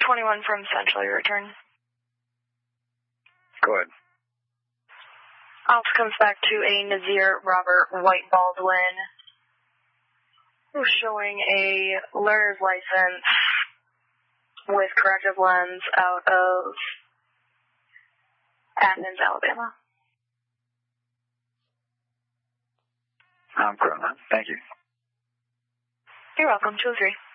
21 from Central, your return. Go ahead. Ops comes back to a Nazir Robert White Baldwin, who's showing a learner's license with corrective lens out of Athens, Alabama. I'm correct. Thank you. You're welcome. 203.